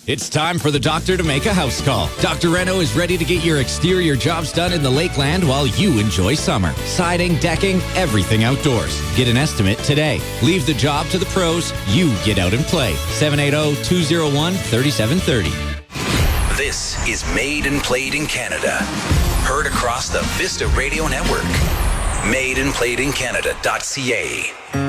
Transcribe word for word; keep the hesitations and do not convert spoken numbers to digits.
It's time for the doctor to make a house call. Doctor Reno is ready to get your exterior jobs done in the Lakeland while you enjoy summer. Siding, decking, everything outdoors. Get an estimate today. Leave the job to the pros. You get out and play. seven eight zero, two zero one, three seven three zero. This is Made and Played in Canada. Heard across the Vista Radio Network. made and played in canada dot c a.